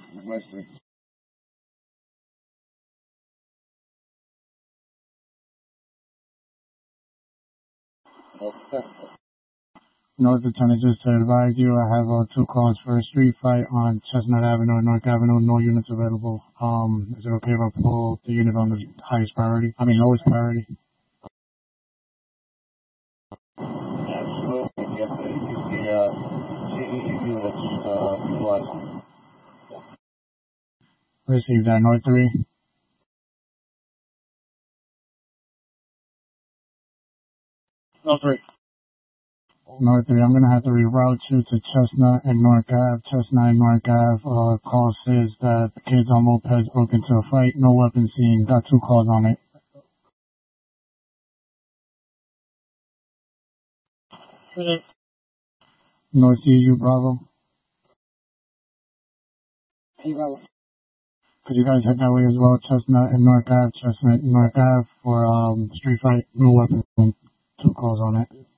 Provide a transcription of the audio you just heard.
Wesley. Okay. North Lieutenant, just to advise you, I have two calls for a street fight on Chestnut Avenue and North Avenue. No units available. Is it okay if I pull the unit on the highest priority? I mean, lowest priority. Absolutely. Get the units blood. Received that, North 3. North 3. North 3, I'm going to have to reroute you to Chestnut and North Ave. Chestnut and North Ave, call says that the kids on mopeds broke into a fight. No weapon seen. Got two calls on it. North CU Bravo. Bravo. Could you guys head that way as well? Chestnut and North Ave. Chestnut and North Ave for street fight. No weapon. Two calls on it.